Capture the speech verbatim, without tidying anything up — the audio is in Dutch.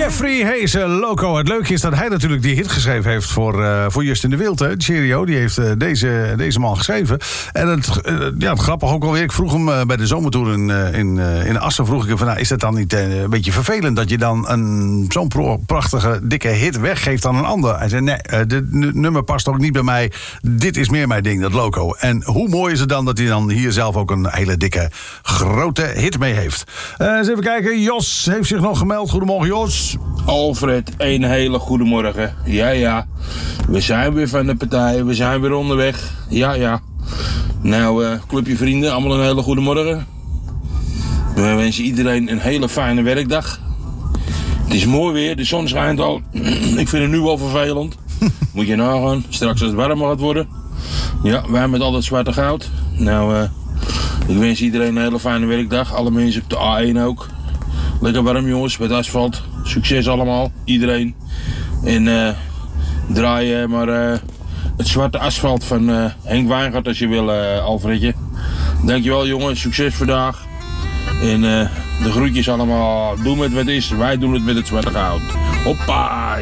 Jeffrey Hayes, Loco. Het leuke is dat hij natuurlijk die hit geschreven heeft voor, uh, voor Justin de Wild. Hè. Cheerio, die heeft uh, deze, deze man geschreven. En het, uh, ja, het grappig ook alweer. Ik vroeg hem uh, bij de zomertour in, uh, in, uh, in Assen. Vroeg ik hem van, nou, is dat dan niet uh, een beetje vervelend dat je dan een, zo'n pro- prachtige, dikke hit weggeeft aan een ander? Hij zei, nee, uh, dit n- nummer past ook niet bij mij. Dit is meer mijn ding, dat Loco. En hoe mooi is het dan dat hij dan hier zelf ook een hele dikke, grote hit mee heeft. Uh, eens even kijken. Jos heeft zich nog gemeld. Goedemorgen, Jos. Alfred, een hele goede morgen. Ja, ja. We zijn weer van de partij. We zijn weer onderweg. Ja, ja. Nou, uh, clubje vrienden, allemaal een hele goede morgen. We wensen iedereen een hele fijne werkdag. Het is mooi weer, de zon schijnt al. Ik vind het nu wel vervelend. Moet je nagaan, straks als het warmer gaat worden. Ja, wij met al dat zwarte goud. Nou, uh, ik wens iedereen een hele fijne werkdag. Alle mensen op de A één ook. Lekker warm jongens, met asfalt. Succes allemaal, iedereen. En uh, draai uh, maar uh, het zwarte asfalt van uh, Henk Wijngaard als je wil, uh, Alfredje. Dankjewel jongens, succes vandaag. En uh, de groetjes allemaal, doe met wat is. Wij doen het met het zwarte goud. Hoppa!